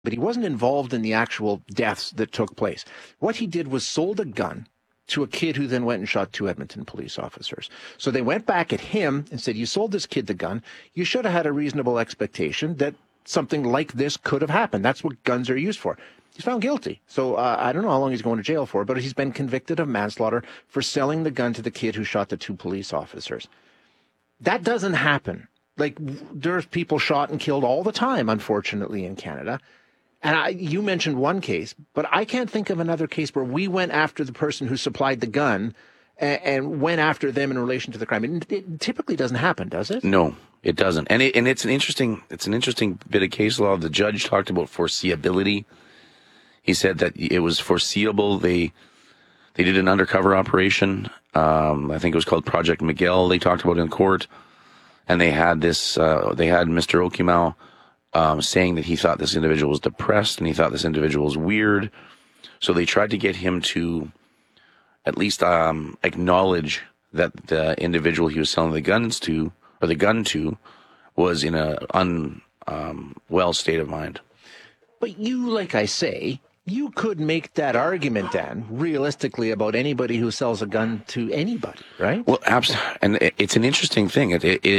but he wasn't involved in the actual deaths that took place. What he did was sold a gun to a kid who then went and shot 2 Edmonton police officers. So they went back at him and said, you sold this kid the gun. You should have had a reasonable expectation that something like this could have happened. That's what guns are used for. He's found guilty. So I don't know how long he's going to jail for, but he's been convicted of manslaughter for selling the gun to the kid who shot the 2 police officers. That doesn't happen. Like, there's people shot and killed all the time, unfortunately, in Canada. And you mentioned one case, but I can't think of another case where we went after the person who supplied the gun and went after them in relation to the crime. It typically doesn't happen, does it? No, it doesn't. And it's an interesting bit of case law. The judge talked about foreseeability. He said that it was foreseeable. They did an undercover operation. I think it was called Project Miguel. They talked about in court, and they had this. They had Mr. Okimau saying that he thought this individual was depressed and he thought this individual was weird. So they tried to get him to at least acknowledge that the individual he was selling the guns to, or the gun to, was in a unwell state of mind. But you, like I say, you could make that argument, Dan, realistically, about anybody who sells a gun to anybody, right? Well, absolutely. And it's an interesting thing.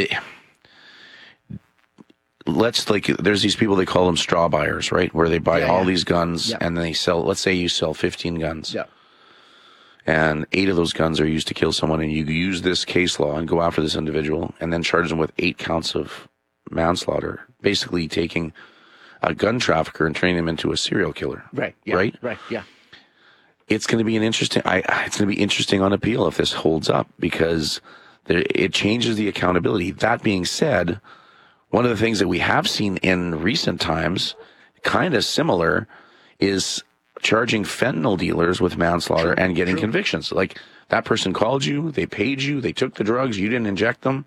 There's these people, they call them straw buyers, right? Where they buy all these guns and then they sell, let's say you sell 15 guns. Yeah. And 8 of those guns are used to kill someone, and you use this case law and go after this individual and then charge them with 8 counts of manslaughter, basically taking a gun trafficker and turning them into a serial killer. Right. Yeah. Right? Right. Yeah. It's going to be it's going to be interesting on appeal if this holds up, because it changes the accountability. That being said, one of the things that we have seen in recent times, kind of similar, is charging fentanyl dealers with manslaughter and getting convictions. Like, that person called you, they paid you, they took the drugs, you didn't inject them,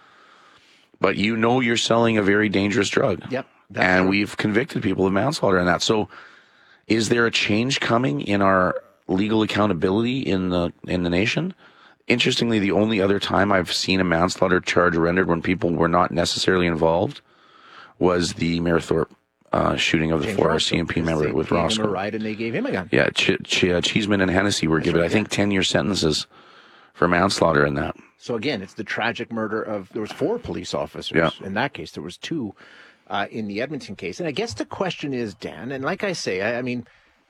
but you know you're selling a very dangerous drug. Yep. And we've convicted people of manslaughter in that. So is there a change coming in our legal accountability in the nation? Interestingly, the only other time I've seen a manslaughter charge rendered when people were not necessarily involved was the Mayor Thorpe shooting of the 4RCMP member with Roscoe. They gave him a ride and they gave him a gun. Yeah, Cheeseman and Hennessy were given, I think, 10-year sentences for manslaughter in that. So again, it's the tragic murder of, there was 4 police officers. Yeah. In that case, there was 2 in the Edmonton case. And I guess the question is, Dan, and like I say, I mean,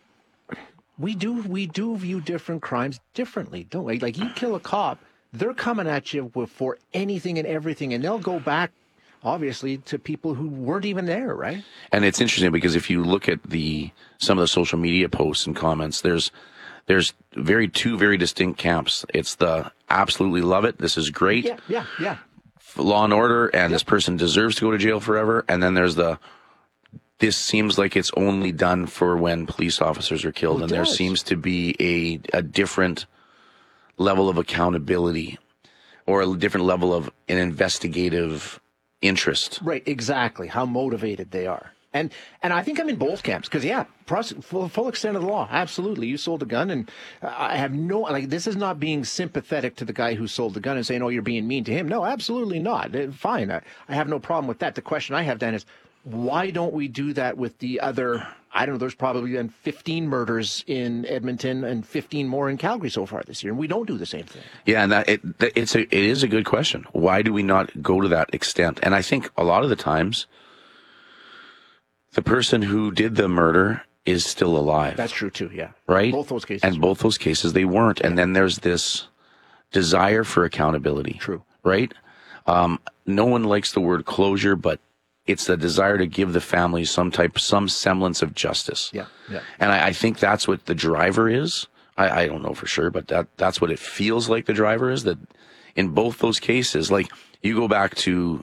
we do view different crimes differently, don't we? Like, you kill a cop, they're coming at you for anything and everything, and they'll go back, obviously, to people who weren't even there, right? And it's interesting because if you look at some of the social media posts and comments, there's 2 very distinct camps. It's the absolutely love it, this is great. Yeah. Law and order, and this person deserves to go to jail forever. And then there's this seems like it's only done for when police officers are killed. And there seems to be a different level of accountability, or a different level of an investigative interest. Right, exactly. How motivated they are. And I think I'm in both camps, because, full extent of the law, absolutely. You sold a gun, and I have this is not being sympathetic to the guy who sold the gun and saying, oh, you're being mean to him. No, absolutely not. Fine. I have no problem with that. The question I have, Dan, is why don't we do that with the other, I don't know, there's probably been 15 murders in Edmonton and 15 more in Calgary so far this year, and we don't do the same thing. Yeah, and it is a good question. Why do we not go to that extent? And I think a lot of the times, the person who did the murder is still alive. That's true too, yeah. Right? Both those cases. And both those cases, they weren't. Yeah. And then there's this desire for accountability. True. Right? No one likes the word closure, but it's the desire to give the family some semblance of justice. Yeah. And I think that's what the driver is. I don't know for sure, but that's what it feels like the driver is, that in both those cases, like, you go back to,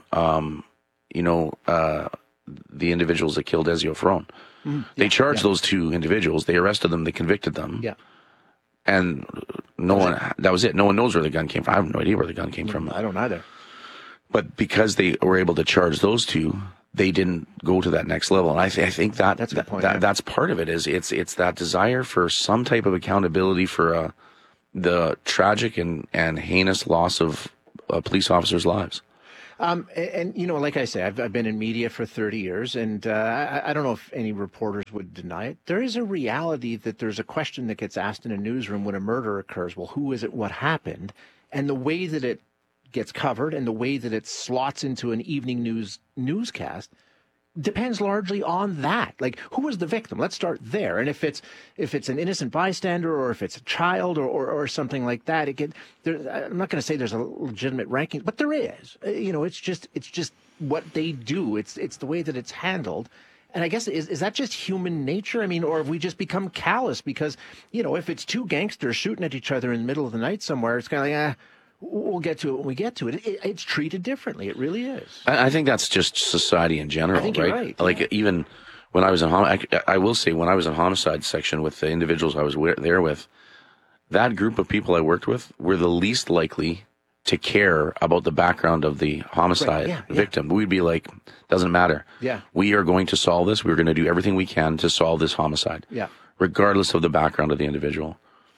the individuals that killed Ezio Ferron. They charged those 2 individuals. They arrested them. They convicted them. Yeah. And that was it. No one knows where the gun came from. I have no idea where the gun came from. I don't either. But because they were able to charge those 2, they didn't go to that next level. And I think that's a good point. That's part of it. Is it's that desire for some type of accountability for the tragic and heinous loss of police officers' lives. And you know, like I say, I've been in media for 30 years, and I don't know if any reporters would deny it. There is a reality that there's a question that gets asked in a newsroom when a murder occurs. Well, who is it? What happened? And the way that it gets covered and the way that it slots into an evening newscast depends largely on that. Like, who was the victim? Let's start there. And if it's an innocent bystander, or if it's a child, or something like that, I'm not going to say there's a legitimate ranking, but there is. You know, it's just what they do. It's the way that it's handled. And I guess, is that just human nature? I mean, or have we just become callous? Because, you know, if it's two gangsters shooting at each other in the middle of the night somewhere, it's kind of like, we'll get to it when we get to it. It's treated differently. It really is. I think that's just society in general, I think right? You're right. Like, even when I was in I will say, when I was in homicide section with the individuals I was there with, that group of people I worked with were the least likely to care about the background of the homicide victim. We'd be like, doesn't matter. Yeah. We are going to solve this. We're going to do everything we can to solve this homicide. Yeah. Regardless of the background of the individual.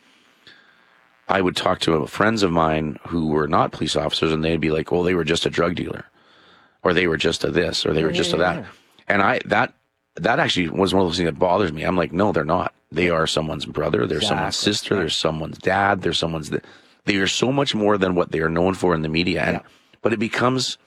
I would talk to friends of mine who were not police officers, and they'd be like, well, they were just a drug dealer, or they were just a this, or they were just a that. And that actually was one of those things that bothers me. I'm like, no, they're not. They are someone's brother. They're someone's sister. There's someone's dad. There's someone's... They are so much more than what they are known for in the media. And but it becomes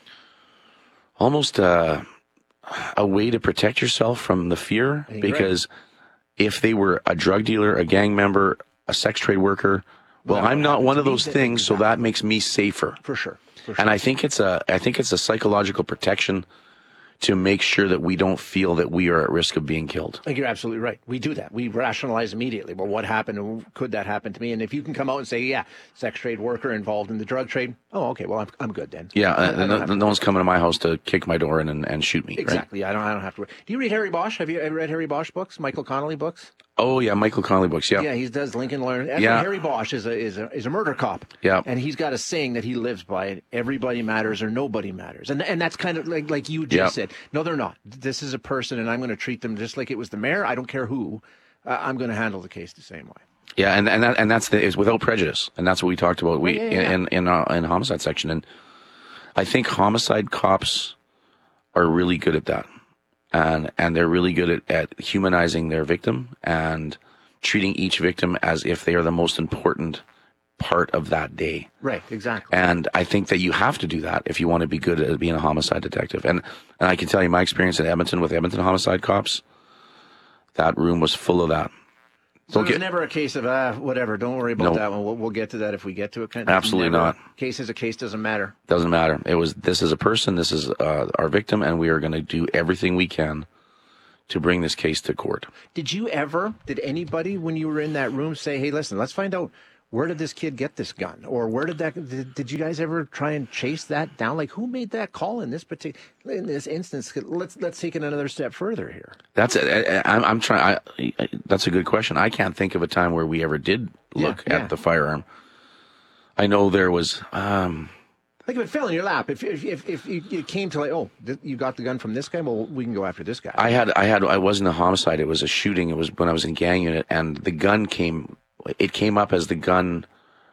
almost a way to protect yourself from the fear, because if they were a drug dealer, a gang member, a sex trade worker, well, I'm not one of those things, so that makes me safer. For sure. And I think it's a psychological protection to make sure that we don't feel that we are at risk of being killed. I think you're absolutely right. We do that. We rationalize immediately. Well, what happened? And could that happen to me? And if you can come out and say, yeah, sex trade worker involved in the drug trade. Oh, okay. Well, I'm good then. Yeah. No one's coming to my house to kick my door in and shoot me. Exactly. Right? I don't have to worry. Do you read Harry Bosch? Have you ever read Harry Bosch books? Michael Connelly books? Oh yeah, Michael Connelly books. Yeah. Yeah, he does Lincoln Lawyer. Yeah. Harry Bosch is a murder cop. Yeah. And he's got a saying that he lives by: everybody matters or nobody matters. And that's kind of like you just said. No, they're not. This is a person, and I'm going to treat them just like it was the mayor. I don't care who. I'm going to handle the case the same way. Yeah, and that's it's without prejudice, and that's what we talked about in homicide section. And I think homicide cops are really good at that. And they're really good at humanizing their victim and treating each victim as if they are the most important part of that day. Right, exactly. And I think that you have to do that if you want to be good at being a homicide detective. And I can tell you my experience in Edmonton with Edmonton homicide cops, that room was full of that. So there's never a case of, whatever, don't worry about that one. We'll get to that if we get to it. Absolutely not. Case is a case, doesn't matter. Doesn't matter. This is a person, this is our victim, and we are going to do everything we can to bring this case to court. Did anybody, when you were in that room, say, hey, listen, let's find out, where did this kid get this gun? Or did you guys ever try and chase that down? Like, who made that call in this instance? Let's take it another step further here. That's I'm trying. That's a good question. I can't think of a time where we ever did look at the firearm. I know there was. Like if it fell in your lap, if you came to like, oh, you got the gun from this guy, well, we can go after this guy. I wasn't a homicide. It was a shooting. It was when I was in gang unit, and the gun came. It came up as the gun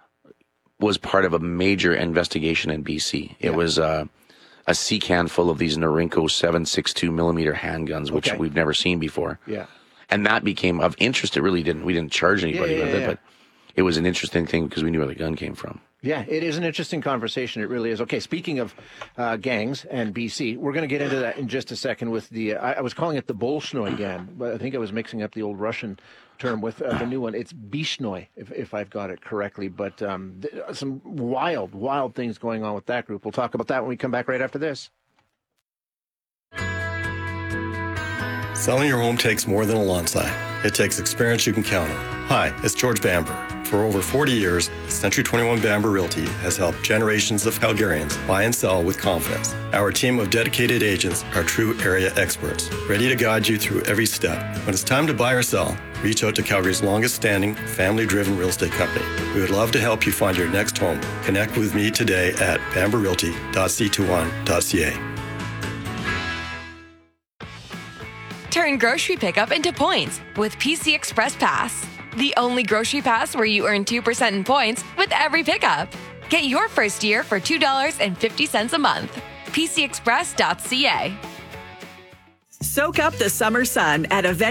was part of a major investigation in BC. It was a C-can full of these Norinco 7.62 millimeter handguns, which we've never seen before. Yeah, and that became of interest. It really didn't. We didn't charge anybody with it, but it was an interesting thing because we knew where the gun came from. Yeah, it is an interesting conversation. It really is. Okay, speaking of gangs and BC, we're going to get into that in just a second with the, I was calling it the Bolshoi gang, but I think I was mixing up the old Russian term with the new one. It's Bishnoi, if I've got it correctly. But some wild things going on with that group. We'll talk about that when we come back right after this. Selling your home takes more than a lawn sign. It takes experience you can count on. Hi, it's George Bamber. For over 40 years, Century 21 Bamber Realty has helped generations of Calgarians buy and sell with confidence. Our team of dedicated agents are true area experts, ready to guide you through every step. When it's time to buy or sell, reach out to Calgary's longest-standing, family-driven real estate company. We would love to help you find your next home. Connect with me today at bamberrealty.c21.ca. Turn grocery pickup into points with PC Express Pass. The only grocery pass where you earn 2% in points with every pickup. Get your first year for $2.50 a month. PCExpress.ca. Soak up the summer sun at Event